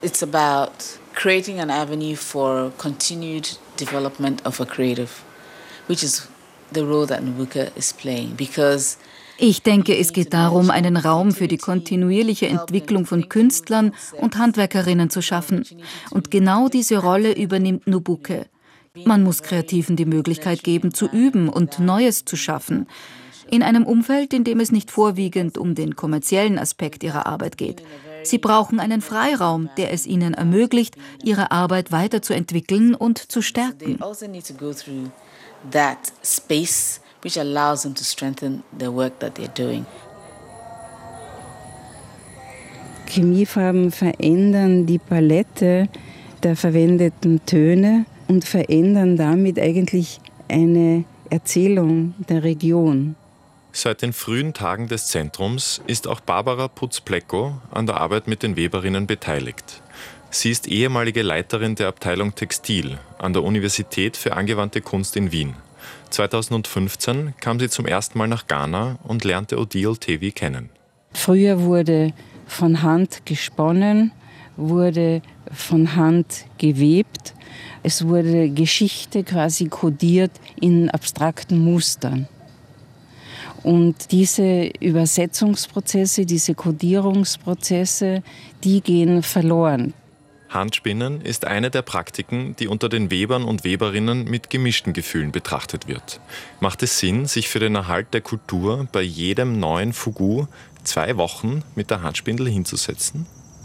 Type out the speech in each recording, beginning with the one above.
It's about creating an avenue for continued development of a creative, which is the role that Nbuka is playing, because ich denke, es geht darum, einen Raum für die kontinuierliche Entwicklung von Künstlern und Handwerkerinnen zu schaffen. Und genau diese Rolle übernimmt Nbuka. Man muss Kreativen die Möglichkeit geben, zu üben und Neues zu schaffen. In einem Umfeld, in dem es nicht vorwiegend um den kommerziellen Aspekt ihrer Arbeit geht. Sie brauchen einen Freiraum, der es ihnen ermöglicht, ihre Arbeit weiterzuentwickeln und zu stärken. Which allows them to strengthen the work that they're doing. Chemiefarben verändern die Palette der verwendeten Töne und verändern damit eigentlich eine Erzählung der Region. Seit den frühen Tagen des Zentrums ist auch Barbara Putz-Plecko an der Arbeit mit den Weberinnen beteiligt. Sie ist ehemalige Leiterin der Abteilung Textil an der Universität für angewandte Kunst in Wien. 2015 kam sie zum ersten Mal nach Ghana und lernte Odile Tevi kennen. Früher wurde von Hand gesponnen, wurde von Hand gewebt. Es wurde Geschichte quasi kodiert in abstrakten Mustern. Und diese Übersetzungsprozesse, diese Kodierungsprozesse, die gehen verloren. Handspinnen ist eine der Praktiken, die unter den Webern und Weberinnen mit gemischten Gefühlen betrachtet wird. Macht es Sinn, sich für den Erhalt der Kultur bei jedem neuen Fugu 2 Wochen mit der Handspindel hinzusetzen?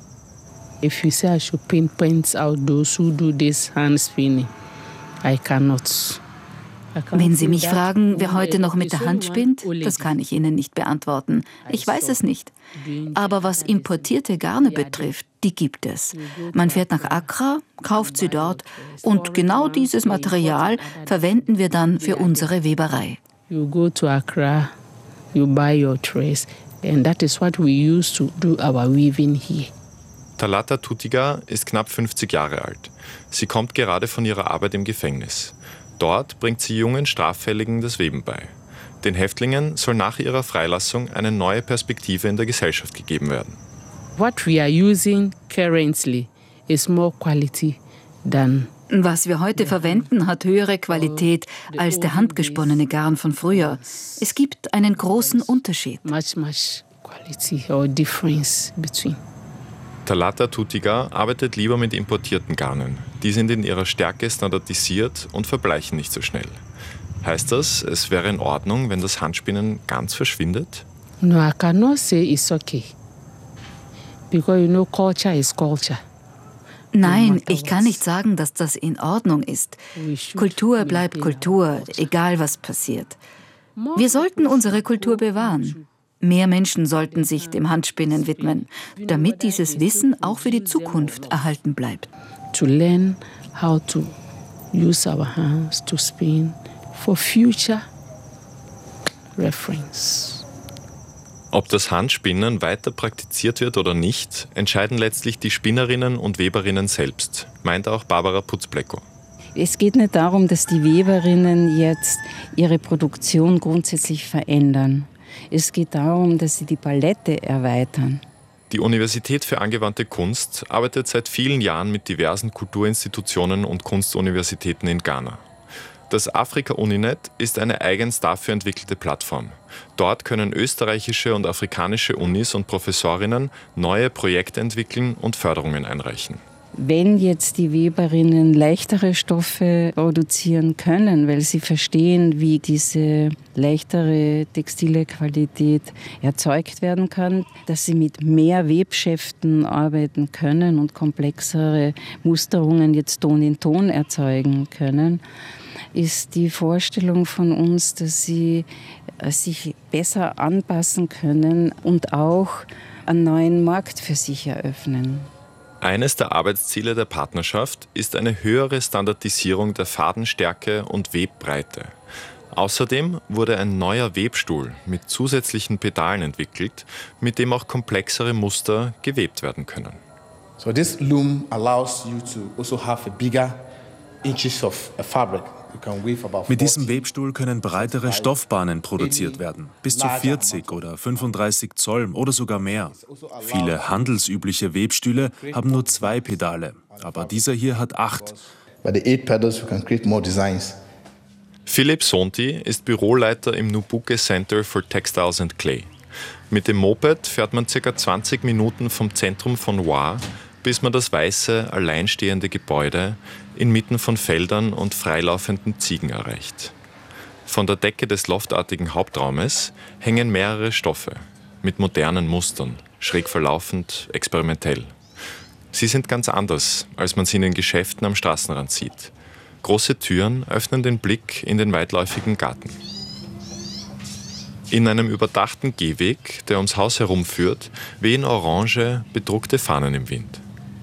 If you say I should pinpoint out those who do this hand spinning, I cannot. Wenn Sie mich fragen, wer heute noch mit der Hand spinnt, das kann ich Ihnen nicht beantworten. Ich weiß es nicht. Aber was importierte Garne betrifft, die gibt es. Man fährt nach Accra, kauft sie dort und genau dieses Material verwenden wir dann für unsere Weberei. You go to Accra, you buy your trays and that is what we use to do our weaving here. Talata Tutiga ist knapp 50 Jahre alt. Sie kommt gerade von ihrer Arbeit im Gefängnis. Dort bringt sie jungen Straffälligen das Weben bei. Den Häftlingen soll nach ihrer Freilassung eine neue Perspektive in der Gesellschaft gegeben werden. What we are using currently is more quality than. Was wir heute verwenden, hat höhere Qualität als der handgesponnene Garn von früher. Es gibt einen großen Unterschied. Much quality or difference between. Talata Tutiga arbeitet lieber mit importierten Garnen. Die sind in ihrer Stärke standardisiert und verbleichen nicht so schnell. Heißt das, es wäre in Ordnung, wenn das Handspinnen ganz verschwindet? No, I cannot say it's okay. Because you know, culture is culture. Nein, ich kann nicht sagen, dass das in Ordnung ist. Kultur bleibt Kultur, egal was passiert. Wir sollten unsere Kultur bewahren. Mehr Menschen sollten sich dem Handspinnen widmen, damit dieses Wissen auch für die Zukunft erhalten bleibt. To learn how to use our hands to spin for future reference. Ob das Handspinnen weiter praktiziert wird oder nicht, entscheiden letztlich die Spinnerinnen und Weberinnen selbst, meint auch Barbara Putz-Plecko. Es geht nicht darum, dass die Weberinnen jetzt ihre Produktion grundsätzlich verändern. Es geht darum, dass sie die Palette erweitern. Die Universität für angewandte Kunst arbeitet seit vielen Jahren mit diversen Kulturinstitutionen und Kunstuniversitäten in Ghana. Das Afrika-Uninet ist eine eigens dafür entwickelte Plattform. Dort können österreichische und afrikanische Unis und Professorinnen neue Projekte entwickeln und Förderungen einreichen. Wenn jetzt die Weberinnen leichtere Stoffe produzieren können, weil sie verstehen, wie diese leichtere textile Qualität erzeugt werden kann, dass sie mit mehr Webschäften arbeiten können und komplexere Musterungen jetzt Ton in Ton erzeugen können, ist die Vorstellung von uns, dass sie sich besser anpassen können und auch einen neuen Markt für sich eröffnen. Eines der Arbeitsziele der Partnerschaft ist eine höhere Standardisierung der Fadenstärke und Webbreite. Außerdem wurde ein neuer Webstuhl mit zusätzlichen Pedalen entwickelt, mit dem auch komplexere Muster gewebt werden können. So this loom allows you to also have a bigger Mit diesem Webstuhl können breitere Stoffbahnen produziert werden, bis zu 40 oder 35 Zoll oder sogar mehr. Viele handelsübliche Webstühle haben nur 2 Pedale, aber dieser hier hat 8. Philippe Sonti ist Büroleiter im Nubukhe Center for Textiles and Clay. Mit dem Moped fährt man ca. 20 Minuten vom Zentrum von Wa, bis man das weiße, alleinstehende Gebäude inmitten von Feldern und freilaufenden Ziegen erreicht. Von der Decke des loftartigen Hauptraumes hängen mehrere Stoffe mit modernen Mustern, schräg verlaufend, experimentell. Sie sind ganz anders, als man sie in den Geschäften am Straßenrand sieht. Große Türen öffnen den Blick in den weitläufigen Garten. In einem überdachten Gehweg, der ums Haus herumführt, wehen orange, bedruckte Fahnen im Wind.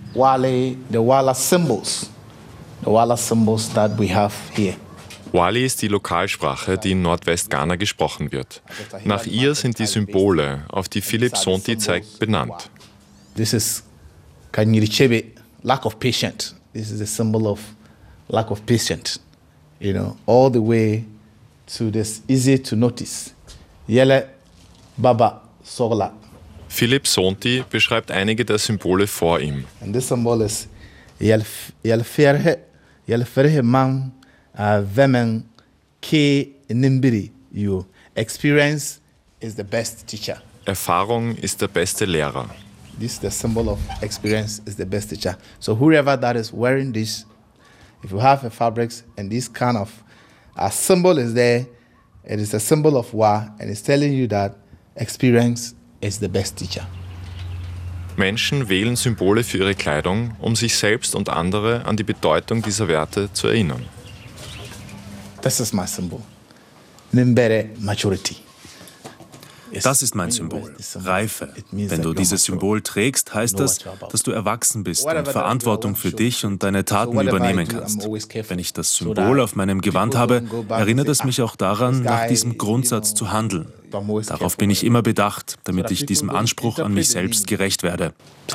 Wali ist die Lokalsprache, die in Nordwest-Ghana gesprochen wird. Nach ihr sind die Symbole, auf die Philippe Sonti zeigt, benannt. This is Kanyirichebe, lack of patience. This is a symbol of lack of patience. You know, all the way to this easy to notice. Yele Baba Sogla. Philippe Sonti beschreibt einige der Symbole vor ihm. And this symbol is Yelferhe Mang Vemen Ke Nimbiri. You experience is the best teacher. Erfahrung ist der beste Lehrer. This is the symbol of experience is the best teacher. So whoever that is wearing this, if you have a fabrics and this kind of a symbol is there, it is a symbol of Wa and it's telling you that experience is the best teacher. Menschen wählen Symbole für ihre Kleidung, um sich selbst und andere an die Bedeutung dieser Werte zu erinnern. This is my symbol. Nimbere maturity. Das ist mein Symbol, Reife. Wenn du dieses Symbol trägst, heißt das, dass du erwachsen bist und Verantwortung für dich und deine Taten übernehmen kannst. Wenn ich das Symbol auf meinem Gewand habe, erinnert es mich auch daran, nach diesem Grundsatz zu handeln. Darauf bin ich immer bedacht, damit ich diesem Anspruch an mich selbst gerecht werde.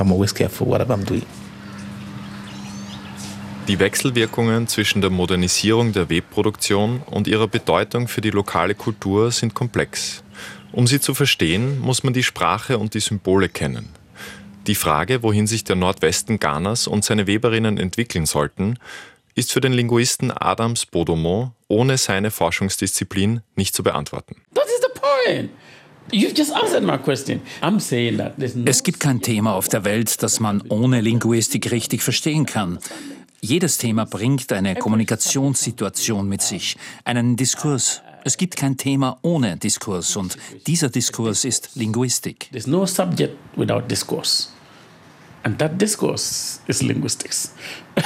Die Wechselwirkungen zwischen der Modernisierung der Webproduktion und ihrer Bedeutung für die lokale Kultur sind komplex. Um sie zu verstehen, muss man die Sprache und die Symbole kennen. Die Frage, wohin sich der Nordwesten Ghanas und seine Weberinnen entwickeln sollten, ist für den Linguisten Adams Bodomo ohne seine Forschungsdisziplin nicht zu beantworten. Es gibt kein Thema auf der Welt, das man ohne Linguistik richtig verstehen kann. Jedes Thema bringt eine Kommunikationssituation mit sich, einen Diskurs. Es gibt kein Thema ohne Diskurs und dieser Diskurs ist Linguistik. There's no subject without discourse. And that discourse is linguistics.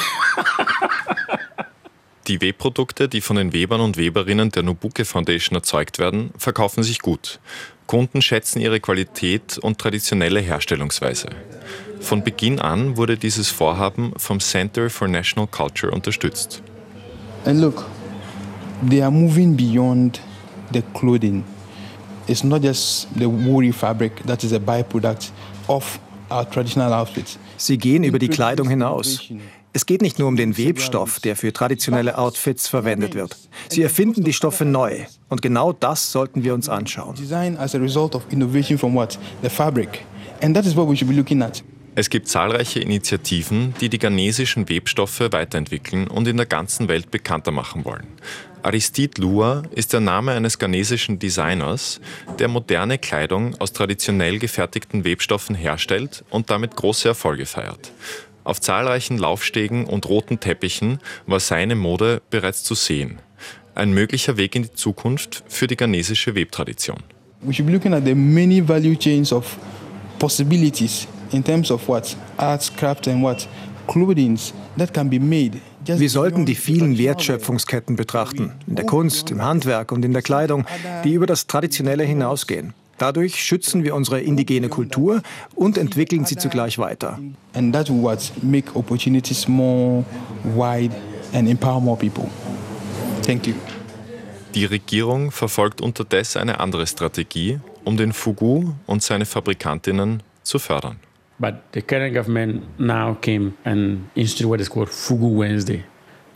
Die Webprodukte, die von den Webern und Weberinnen der Nubukhe Foundation erzeugt werden, verkaufen sich gut. Kunden schätzen ihre Qualität und traditionelle Herstellungsweise. Von Beginn an wurde dieses Vorhaben vom Center for National Culture unterstützt. And look, they are moving beyond the clothing. It's not just the woolly fabric that is a byproduct of our traditional outfits. Sie gehen über die Kleidung hinaus. Es geht nicht nur um den Webstoff, der für traditionelle Outfits verwendet wird. Sie erfinden die Stoffe neu. Und genau das sollten wir uns anschauen. Design as a result of innovation from what? The fabric. And that is what we should be looking at. Es gibt zahlreiche Initiativen, die die ghanesischen Webstoffe weiterentwickeln und in der ganzen Welt bekannter machen wollen. Aristide Lua ist der Name eines ghanesischen Designers, der moderne Kleidung aus traditionell gefertigten Webstoffen herstellt und damit große Erfolge feiert. Auf zahlreichen Laufstegen und roten Teppichen war seine Mode bereits zu sehen. Ein möglicher Weg in die Zukunft für die ghanesische Webtradition. We should be looking at the many value chains of possibilities in terms of what? Arts, craft and what? Clothing that can be made. Wir sollten die vielen Wertschöpfungsketten betrachten, in der Kunst, im Handwerk und in der Kleidung, die über das Traditionelle hinausgehen. Dadurch schützen wir unsere indigene Kultur und entwickeln sie zugleich weiter. And that will what make opportunities more wide and empower more people. Thank you. Die Regierung verfolgt unterdessen eine andere Strategie, um den Fugu und seine Fabrikantinnen zu fördern. But the current government now came and instituted what is called Fugu Wednesday.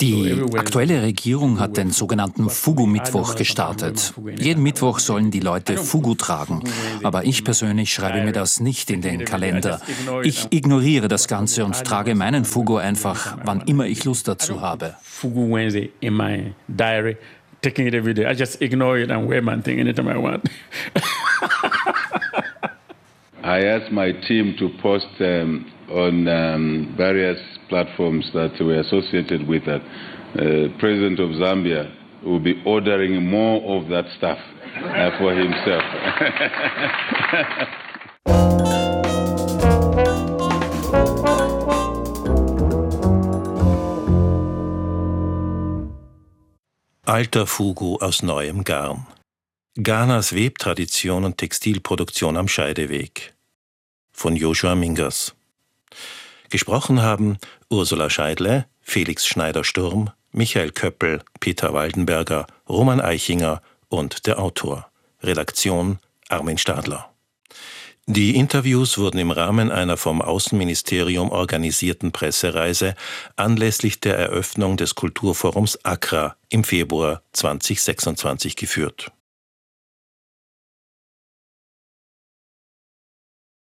Die aktuelle Regierung hat den sogenannten Fugu-Mittwoch gestartet. Jeden Mittwoch sollen die Leute Fugu tragen. Aber ich persönlich schreibe mir das nicht in den Kalender. Ich ignoriere das Ganze und trage meinen Fugu einfach, wann immer ich Lust dazu habe. Fugu Wednesday in my diary, taking it every day. I just ignore it and wear my thing anytime I want. I asked my team to post on various platforms that we're associated with that. President of Zambia will be ordering more of that stuff for himself. Alter Fugu aus neuem Garn. Ghanas Webtradition und Textilproduktion am Scheideweg. Von Joshua Mingas. Gesprochen haben Ursula Scheidle, Felix Schneider-Sturm, Michael Köppel, Peter Waldenberger, Roman Eichinger und der Autor. Redaktion Armin Stadler. Die Interviews wurden im Rahmen einer vom Außenministerium organisierten Pressereise anlässlich der Eröffnung des Kulturforums Accra im Februar 2026 geführt.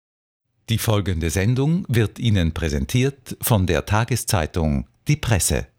Die folgende Sendung wird Ihnen präsentiert von der Tageszeitung Die Presse.